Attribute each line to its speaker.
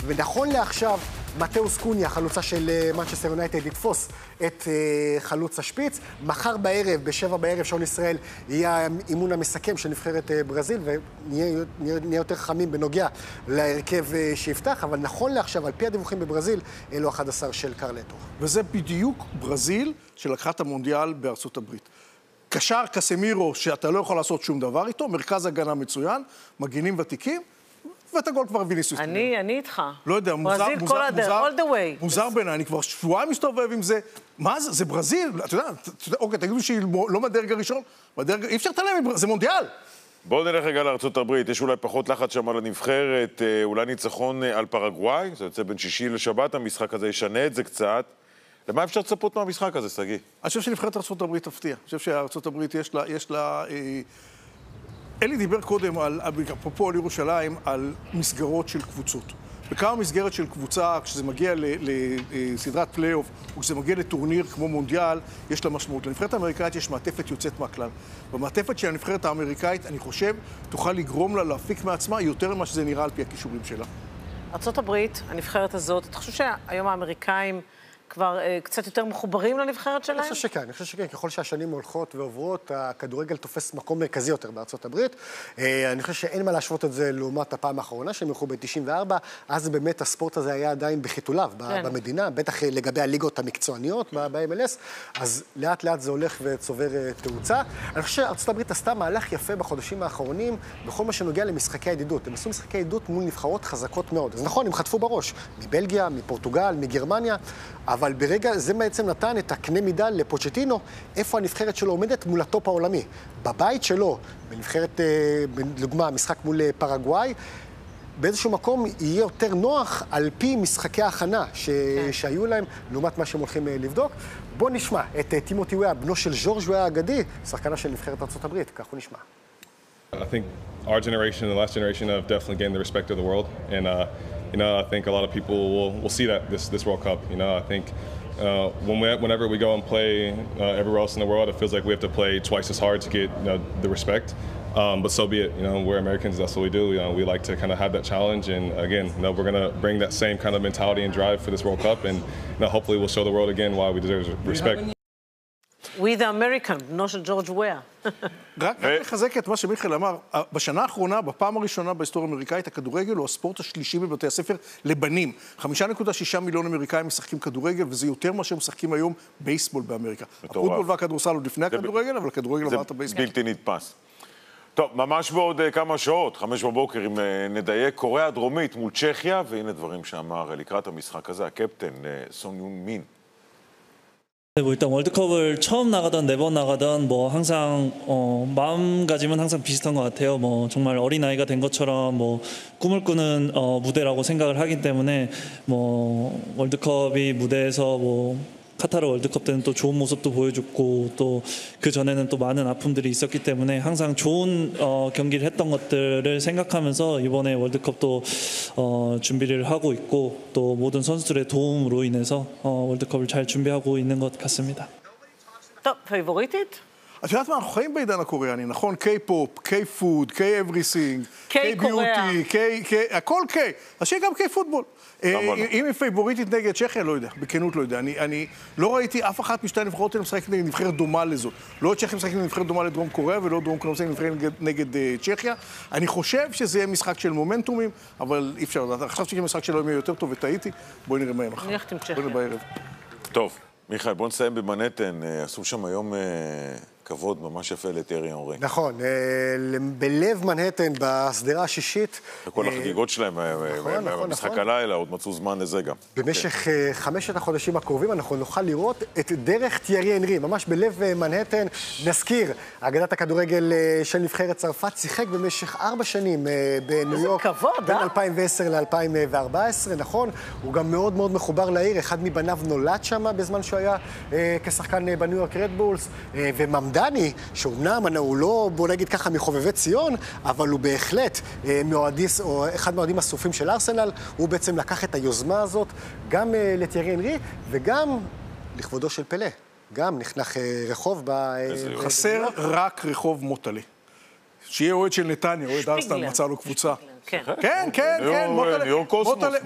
Speaker 1: ונכון לעכשיו, מתאוס קוניה, חלוצה של מנצ'סטר יונייטד, יתפוס את חלוץ השפיץ. מחר בערב, ב-7 בערב, שעון ישראל, יהיה האימון המסכם של נבחרת ברזיל, ונהיה יותר חכמים בנוגע להרכב שיפתח, אבל נכון לעכשיו, על פי הדיווחים בברזיל, אלו 11 של קרלטו.
Speaker 2: וזה בדיוק ברזיל שלקחה את המונדיאל בארצות הברית. קשר קסמירו, שאתה לא יכול לעשות שום דבר איתו, מרכז הגנה מצוין, מגינים ותיקים, ואת הגול כבר ויניסיוס.
Speaker 3: אני איתך.
Speaker 2: לא יודע,
Speaker 3: ברזיל כל הדרך, all the way.
Speaker 2: מוזר בעיניי, אני כבר שבועיים מסתובב עם זה. מה זה? זה ברזיל? אתה יודע, אוקיי, תגידו שהיא לא מהדרג הראשון, אי אפשר לתעלם, זה מונדיאל.
Speaker 4: בואו נלך רגע לארצות הברית, יש אולי פחות לחץ שם על הנבחרת, אולי ניצחון על פרגוואי, זה יוצא בין שישי לשבת, המשחק הזה ישנה את זה קצת. למה אפשר לצפות מהמשחק הזה, סגי?
Speaker 2: אני חושב שנבחרת ארצות הברית תפתיע. אני חושב שארצות הברית יש לה אלי דיבר קודם, אפרופו על ירושלים, על מסגרות של קבוצות. וכמה מסגרת של קבוצה, כשזה מגיע לסדרת פלייאוף, או כשזה מגיע לטורניר כמו מונדיאל, יש לה משמעות. לנבחרת האמריקאית יש מעטפת יוצאת מהכלל. במעטפת של הנבחרת האמריקאית, אני חושב, תוכל לגרום לה להפיק מעצמה יותר ממה שזה נראה על פי הכישורים שלה.
Speaker 3: ארצות הברית, הנבחרת הזאת, אתה חושב שהיום האמריקאים כבר קצת יותר מחוברים לנבחרת שלהם?
Speaker 1: אני חושב שכן, ככל שהשנים הולכות ועוברות, הכדורגל תופס מקום מרכזי יותר בארצות הברית. אני חושב שאין מה להשוות את זה לעומת הפעם האחרונה, שהם ילכו ב-94, אז באמת הספורט הזה היה עדיין בחיתוליו במדינה, בטח לגבי הליגות המקצועניות ב-MLS, אז לאט לאט זה הולך וצובר תאוצה. אני חושב שארצות הברית עשתה מהלך יפה בחודשים האחרונים, בכל מה שנוגע למשחקי הידידות. הם עשו משחקי הידידות מול נבחרות חזקות מאוד. אז נכון, הם חטפו בראש, מבלגיה, מפורטוגל, מגרמניה, אבל ברגע זה בעצם נתן את הקנה מידה לפוצ'טינו, איפה הנבחרת שלו עומדת מול הטופ העולמי. בבית שלו, בנבחרת, לדוגמה, משחק מול פרגוואי, באיזשהו מקום יהיה יותר נוח על פי משחקי ההכנה שהיו להם, לעומת מה שהם הולכים לבדוק. בואו נשמע את טימותי וויה, בנו של ז'ורג' וויה האגדי, שחקנה של נבחרת ארצות הברית, כך הוא נשמע.
Speaker 5: I think our generation and the last generation have definitely gained the respect of the world, and you know, I think a lot of people will see that this World Cup. You know, I think whenever we go and play everywhere else in the world, it feels like we have to play twice as hard to get the respect. But so be it. You know, we're Americans. That's what we do. You know, we like to kind of have that challenge, and again, you know, we're gonna bring that same kind of mentality and drive for this World Cup, and you know, hopefully, we'll show the world again why we deserve respect.
Speaker 3: We the American, בנו של ג'ורג' וויה.
Speaker 2: רק לחזק את מה שמיכאל אמר, בשנה האחרונה, בפעם הראשונה בהיסטוריה האמריקאית, הכדורגל הוא הספורט השלישי בבתי הספר לבנים. 5.6 מיליון אמריקאים משחקים כדורגל, וזה יותר מה שהם משחקים היום בייסבול באמריקה. הפוטבול והכדורסל עוד לפני הכדורגל, אבל הכדורגל עבר את הבייסבול.
Speaker 4: זה בלתי נתפס. טוב, ממש בעוד כמה שעות, 5 בבוקר, אם נדייק, קוריאה הדרומית מול צ'כיה, והנה דברים שאמר לקראת המשחק הזה, הקפטן סון יון מין.
Speaker 6: 뭐 일단 월드컵을 처음 나가던 매번 나가던 뭐 항상 마음가짐은 항상 비슷한 것 같아요. 뭐 정말 어린 아이가 된 것처럼 뭐 꿈을 꾸는 무대라고 생각을 하기 때문에 뭐 월드컵이 무대에서 뭐 카타르 월드컵 때는 또 좋은 모습도 보여줬고 또 그 전에는 또 많은 아픔들이 있었기 때문에 항상 좋은 경기를 했던 것들을 생각하면서 이번에 월드컵도 준비를 하고 있고 또 모든 선수들의 도움으로 인해서 월드컵을 잘 준비하고 있는 것 같습니다.
Speaker 3: טוב, פייבוריטית?
Speaker 2: את יודעת מה, אנחנו חיים בעידן הקוריאני, נכון? K-pop, K-food, K-everything, K-beauty, הכל K. אז שיהיה גם K-פוטבול. אם היא פייבוריטית נגד צ'כיה, לא יודע, בכנות לא יודע. אני לא ראיתי אף אחת משתי הנבחרות האלה משחקת נגד נבחרת דומה לזאת. לא צ'כיה משחקת נגד נבחרת דומה לדרום קוריאה, ולא דרום קוריאה משחקת נגד צ'כיה. אני חושב שזה יהיה משחק של מומנטומים, אבל אי אפשר לדעת. חשבתי שמשחק שלו יהיה יותר טוב וטעיתי. בואי נראה מה יהיה מחר.
Speaker 3: נלכת עם צ'כיה.
Speaker 2: בואי נראה בערב.
Speaker 4: טוב, מיכאל, בוא נסיים במנהטן. עשו שם היום כבוד ממש יפה לתיארי אנרי.
Speaker 1: נכון, בלב מנהטן, בסדרה השישית.
Speaker 4: וכל החגיגות שלהם, במשחק הלילה, עוד מצאו זמן לזה גם.
Speaker 1: במשך 5 החודשים הקרובים אנחנו נוכל לראות את דרך תיארי אנרי, ממש בלב מנהטן. נזכיר, אגדת הכדורגל של נבחרת צרפת שיחק במשך 4 שנים בניו יורק, בין 2010 ל-2014, נכון? הוא גם מאוד מאוד מחובר לעיר, אחד מבניו נולד שם בזמן שהוא היה כשחקן בניו יורק רד בולס, דני, שאומנם הוא לא, בוא נגיד ככה, מחובבי ציון, אבל הוא בהחלט אחד מהאוהדים הסופים של ארסנל. הוא בעצם לקח את היוזמה הזאת גם לתיארי אנרי וגם לכבודו של פלה. גם נחנך רחוב
Speaker 2: חסר רק רחוב מוטלה. שיהיה אוהד של נתניה, אוהד ארסנל מצא לו קבוצה. כן, כן, כן, מוטלה.